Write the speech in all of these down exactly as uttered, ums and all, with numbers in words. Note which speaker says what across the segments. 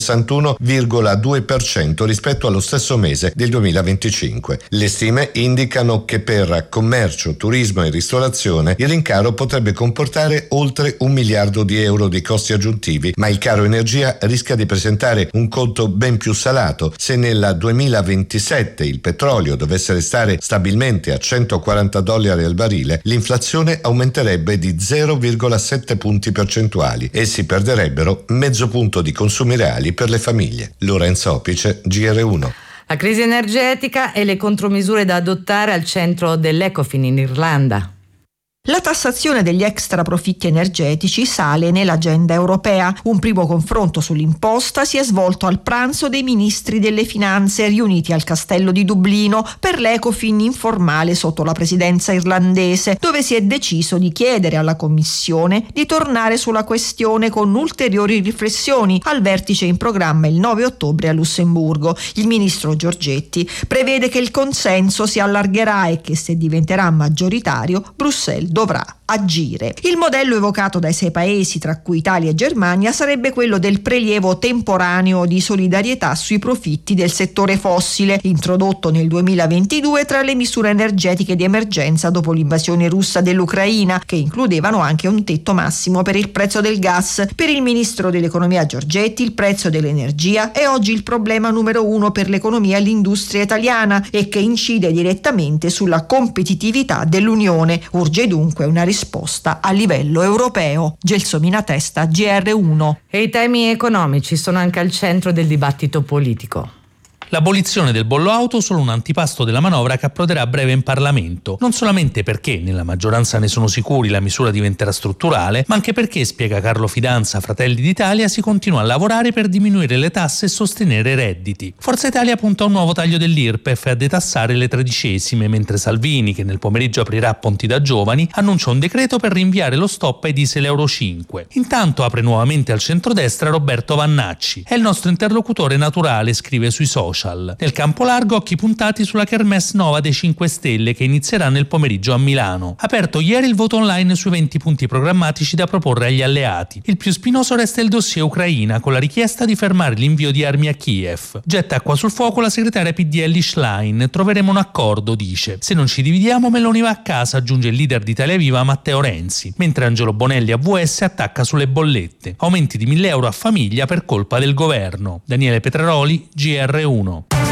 Speaker 1: sessantuno virgola due per cento rispetto allo stesso mese del duemilaventicinque. Le stime indicano che per commercio, turismo e ristorazione il rincaro potrebbe comportare oltre un miliardo di euro di costi aggiuntivi, ma il caro energia rischia di presentare un conto ben più salato. Se nel duemilaventisette il petrolio dovesse restare stabilmente a centoquaranta dollari al barile, l'inflazione aumenterebbe di zero virgola sette punti percentuali e si perderebbero mezzo punto di consumi reali per le famiglie. Lorenzo Opice, G R uno.
Speaker 2: La crisi energetica e le contromisure da adottare al centro dell'Ecofin in Irlanda.
Speaker 3: La tassazione degli extra profitti energetici sale nell'agenda europea. Un primo confronto sull'imposta si è svolto al pranzo dei ministri delle finanze riuniti al castello di Dublino per l'Ecofin informale sotto la presidenza irlandese, dove si è deciso di chiedere alla Commissione di tornare sulla questione con ulteriori riflessioni al vertice in programma il nove ottobre a Lussemburgo. Il ministro Giorgetti prevede che il consenso si allargherà e che, se diventerà maggioritario, Bruxelles dovrà agire. Il modello evocato dai sei paesi, tra cui Italia e Germania, sarebbe quello del prelievo temporaneo di solidarietà sui profitti del settore fossile, introdotto nel duemilaventidue tra le misure energetiche di emergenza dopo l'invasione russa dell'Ucraina, che includevano anche un tetto massimo per il prezzo del gas. Per il ministro dell'economia Giorgetti il prezzo dell'energia è oggi il problema numero uno per l'economia e l'industria italiana e che incide direttamente sulla competitività dell'Unione. Urge dunque una risposta risposta a livello europeo. Gelsomina Testa, G R uno.
Speaker 2: E i temi economici sono anche al centro del dibattito politico.
Speaker 4: L'abolizione del bollo auto solo un antipasto della manovra che approderà a breve in Parlamento, non solamente perché nella maggioranza ne sono sicuri la misura diventerà strutturale, ma anche perché, spiega Carlo Fidanza, Fratelli d'Italia, si continua a lavorare per diminuire le tasse e sostenere i redditi. Forza Italia punta a un nuovo taglio dell'I R P E F e a detassare le tredicesime, mentre Salvini, che nel pomeriggio aprirà ponti da giovani, annuncia un decreto per rinviare lo stop ai diesel Euro cinque. Intanto apre nuovamente al centrodestra Roberto Vannacci. È il nostro interlocutore naturale, scrive sui social. Nel campo largo occhi puntati sulla Kermesse Nova dei cinque Stelle che inizierà nel pomeriggio a Milano. Aperto ieri il voto online sui venti punti programmatici da proporre agli alleati. Il più spinoso resta il dossier Ucraina con la richiesta di fermare l'invio di armi a Kiev. Getta acqua sul fuoco la segretaria P D L Schlein. Troveremo un accordo, dice. Se non ci dividiamo Meloni va a casa, aggiunge il leader di Italia Viva Matteo Renzi. Mentre Angelo Bonelli a V S attacca sulle bollette. Aumenti di mille euro a famiglia per colpa del governo. Daniele Petraroli, G R uno.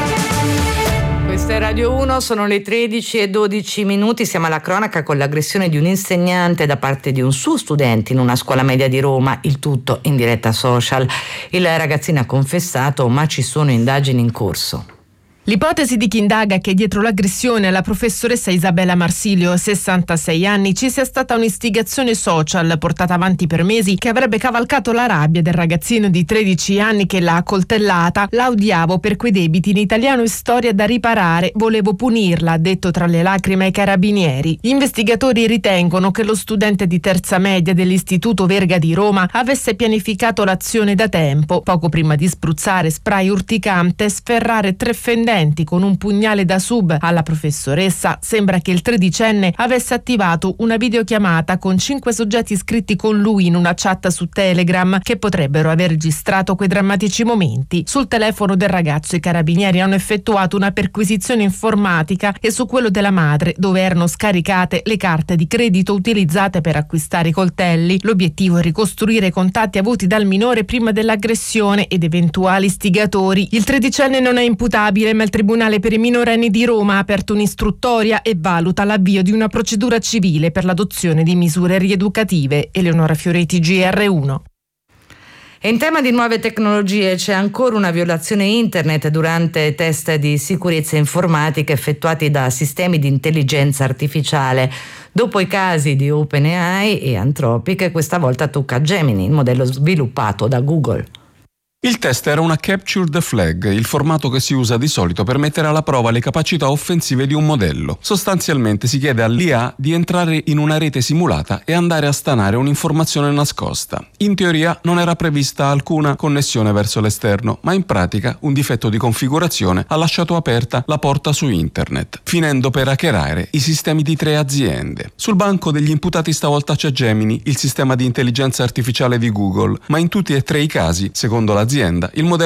Speaker 2: Questa è Radio uno, sono le tredici e dodici minuti, siamo alla cronaca con l'aggressione di un insegnante da parte di un suo studente in una scuola media di Roma, il tutto in diretta social. Il ragazzino ha confessato, ma ci sono indagini in corso.
Speaker 5: L'ipotesi di chi indaga è che dietro l'aggressione alla professoressa Isabella Marsilio, sessantasei anni, ci sia stata un'istigazione social portata avanti per mesi che avrebbe cavalcato la rabbia del ragazzino di tredici anni che l'ha accoltellata. La odiavo per quei debiti in italiano e storia da riparare, volevo punirla, ha detto tra le lacrime ai carabinieri. Gli investigatori ritengono che lo studente di terza media dell'Istituto Verga di Roma avesse pianificato l'azione da tempo, poco prima di spruzzare spray urticante e sferrare tre fendenti con un pugnale da sub alla professoressa. Sembra che il tredicenne avesse attivato una videochiamata con cinque soggetti iscritti con lui in una chat su Telegram che potrebbero aver registrato quei drammatici momenti. Sul telefono del ragazzo i carabinieri hanno effettuato una perquisizione informatica e su quello della madre, dove erano scaricate le carte di credito utilizzate per acquistare i coltelli. L'obiettivo è ricostruire i contatti avuti dal minore prima dell'aggressione ed eventuali istigatori. Il tredicenne non è imputabile, ma il Tribunale per i minorenni di Roma ha aperto un'istruttoria e valuta l'avvio di una procedura civile per l'adozione di misure rieducative. Eleonora Fioretti, G R uno.
Speaker 2: E in tema di nuove tecnologie c'è ancora una violazione internet durante test di sicurezza informatica effettuati da sistemi di intelligenza artificiale. Dopo i casi di OpenAI e Anthropic, questa volta tocca a Gemini, il modello sviluppato da Google.
Speaker 6: Il test era una Capture the Flag, il formato che si usa di solito per mettere alla prova le capacità offensive di un modello. Sostanzialmente si chiede all'I A di entrare in una rete simulata e andare a stanare un'informazione nascosta. In teoria non era prevista alcuna connessione verso l'esterno, ma in pratica un difetto di configurazione ha lasciato aperta la porta su internet, finendo per hackerare i sistemi di tre aziende. Sul banco degli imputati stavolta c'è Gemini, il sistema di intelligenza artificiale di Google, ma in tutti e tre i casi, secondo la azienda, il modello